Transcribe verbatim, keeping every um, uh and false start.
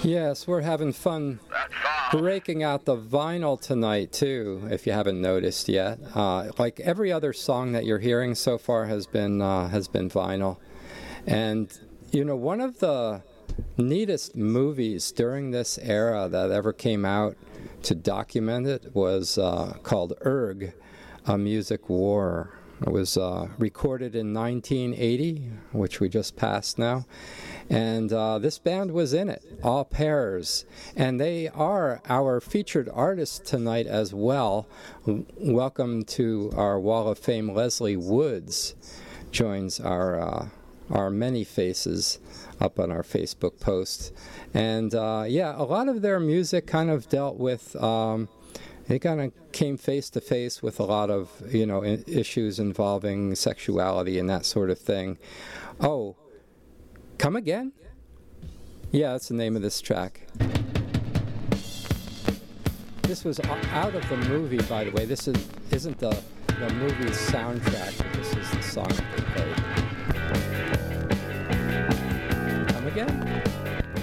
Yes, we're having fun breaking out the vinyl tonight, too, if you haven't noticed yet. Uh, like every other song that you're hearing so far has been uh, has been vinyl. And, you know, one of the neatest movies during this era that ever came out to document it was uh, called Erg, A Music War. It was uh, recorded in nineteen eighty, which we just passed now. And uh, this band was in it, All Pairs. And they are our featured artists tonight as well. W- welcome to our Wall of Fame. Leslie Woods joins our uh, our many faces up on our Facebook post. And uh, yeah, a lot of their music kind of dealt with... Um, It kind of came face to face with a lot of, you know, I- issues involving sexuality and that sort of thing. Oh, come again? Yeah, that's the name of this track. This was o- out of the movie, by the way. This is, isn't the, the movie's soundtrack, but this is the song that they played.